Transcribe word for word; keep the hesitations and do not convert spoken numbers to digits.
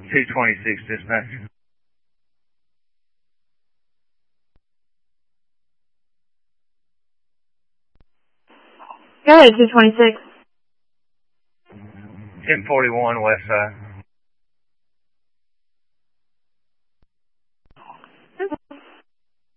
two twenty-six dispatch. Go ahead, two twenty-six. ten forty-one west side.